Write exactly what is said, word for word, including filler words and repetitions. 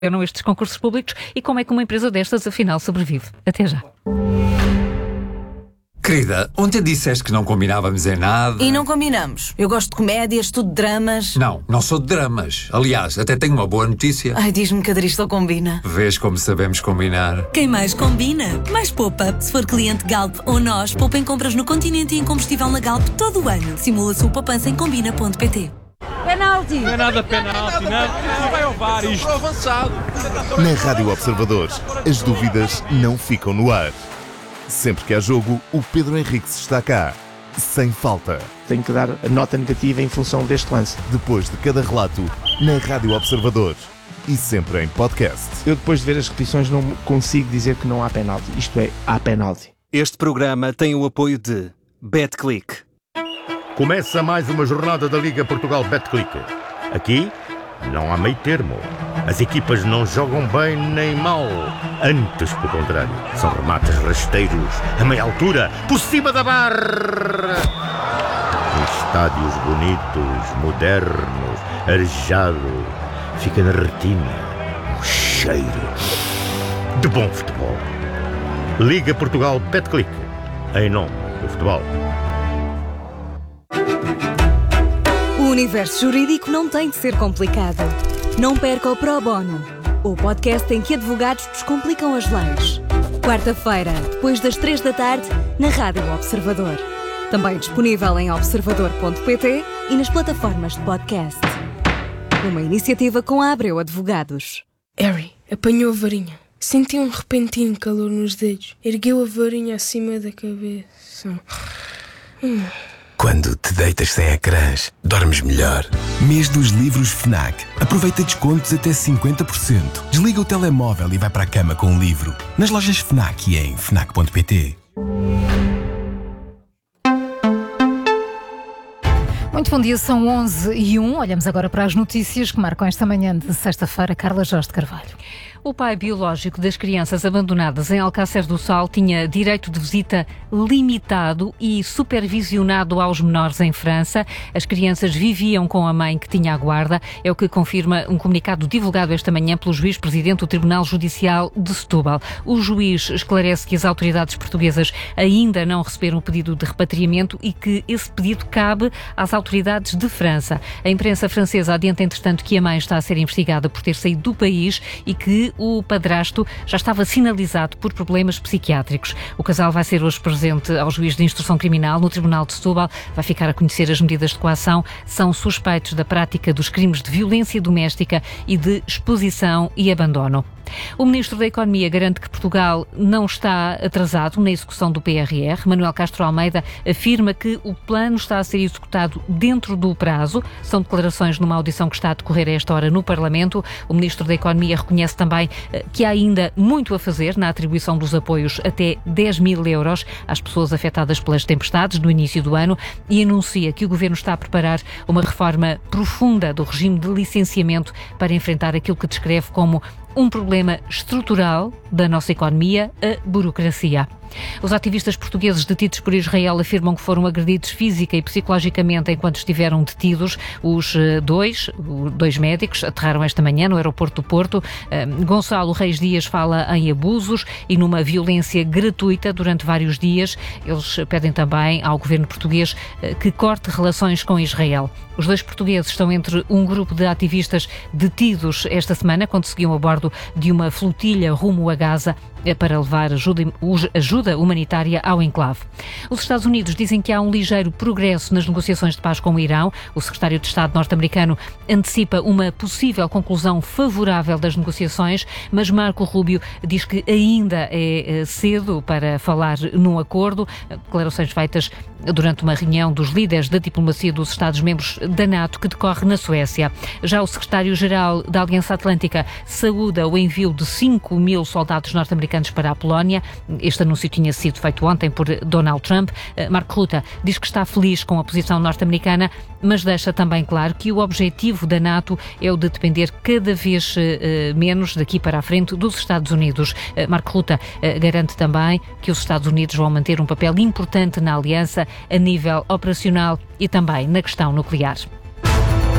eram estes concursos públicos e como é que uma empresa destas afinal sobrevive. Até já. Querida, ontem disseste que não combinávamos em nada. E não combinamos. Eu gosto de comédias, tu de dramas. Não, não sou de dramas. Aliás, até tenho uma boa notícia. Ai, diz-me que a Dristol combina. Vês como sabemos combinar. Quem mais combina, mais poupa. Se for cliente Galp ou nós, poupa em compras no Continente e em combustível na Galp todo o ano. Simula a sua poupança em combina ponto pt. Penalti! Não é nada penalti, não. Não vai ao V A R isto. Avançado. Na Rádio Observador, as dúvidas não ficam no ar. Sempre que há jogo, o Pedro Henriques está cá, sem falta. Tenho que dar a nota negativa em função deste lance. Depois de cada relato, na Rádio Observador e sempre em podcast. Eu depois de ver as repetições não consigo dizer que não há penalti. Isto é, há penalti. Este programa tem o apoio de BetClick. Começa mais uma jornada da Liga Portugal BetClick. Aqui não há meio termo. As equipas não jogam bem nem mal. Antes, pelo contrário, são remates rasteiros, a meia altura, por cima da barra. Em estádios bonitos, modernos, arejado, fica na retina um cheiro de bom futebol. Liga Portugal BetClick, em nome do futebol. O universo jurídico não tem de ser complicado. Não perca o Pro Bono, o podcast em que advogados descomplicam as leis. Quarta-feira, depois das três da tarde, na Rádio Observador. Também disponível em observador ponto pt e nas plataformas de podcast. Uma iniciativa com a Abreu Advogados. Harry apanhou a varinha. Sentiu um repentino calor nos dedos. Ergueu a varinha acima da cabeça. Hum. Quando te deitas sem ecrãs, dormes melhor. Mês dos livros FNAC. Aproveita descontos até cinquenta por cento. Desliga o telemóvel e vai para a cama com um livro. Nas lojas FNAC e em fnac ponto pt. Muito bom dia, são onze e um. Olhamos agora para as notícias que marcam esta manhã de sexta-feira. Carla Jorge de Carvalho. O pai biológico das crianças abandonadas em Alcácer do Sal tinha direito de visita limitado e supervisionado aos menores em França. As crianças viviam com a mãe que tinha a guarda. É o que confirma um comunicado divulgado esta manhã pelo juiz-presidente do Tribunal Judicial de Setúbal. O juiz esclarece que as autoridades portuguesas ainda não receberam o pedido de repatriamento e que esse pedido cabe às autoridades de França. A imprensa francesa adianta, entretanto, que a mãe está a ser investigada por ter saído do país e que o padrasto já estava sinalizado por problemas psiquiátricos. O casal vai ser hoje presente ao juiz de instrução criminal no Tribunal de Setúbal. Vai ficar a conhecer as medidas de coação. São suspeitos da prática dos crimes de violência doméstica e de exposição e abandono. O Ministro da Economia garante que Portugal não está atrasado na execução do P R R. Manuel Castro Almeida afirma que o plano está a ser executado dentro do prazo. São declarações numa audição que está a decorrer a esta hora no Parlamento. O Ministro da Economia reconhece também que há ainda muito a fazer na atribuição dos apoios até dez mil euros às pessoas afetadas pelas tempestades no início do ano e anuncia que o Governo está a preparar uma reforma profunda do regime de licenciamento para enfrentar aquilo que descreve como um problema estrutural da nossa economia, a burocracia. Os ativistas portugueses detidos por Israel afirmam que foram agredidos física e psicologicamente enquanto estiveram detidos. Os dois, dois médicos, aterraram esta manhã no aeroporto do Porto. Gonçalo Reis Dias fala em abusos e numa violência gratuita durante vários dias. Eles pedem também ao governo português que corte relações com Israel. Os dois portugueses estão entre um grupo de ativistas detidos esta semana quando seguiam a bordo de uma flotilha rumo a Gaza para levar ajuda, ajuda humanitária ao enclave. Os Estados Unidos dizem que há um ligeiro progresso nas negociações de paz com o Irão. O secretário de Estado norte-americano antecipa uma possível conclusão favorável das negociações, mas Marco Rubio diz que ainda é cedo para falar num acordo. Declarações feitas durante uma reunião dos líderes da diplomacia dos Estados-membros da NATO que decorre na Suécia. Já o secretário-geral da Aliança Atlântica saúda o envio de cinco mil soldados norte-americanos para a Polónia. Este anúncio tinha sido feito ontem por Donald Trump. Mark Rutte diz que está feliz com a posição norte-americana, mas deixa também claro que o objetivo da NATO é o de depender cada vez uh, menos daqui para a frente dos Estados Unidos. Uh, Mark Rutte uh, garante também que os Estados Unidos vão manter um papel importante na aliança a nível operacional e também na questão nuclear.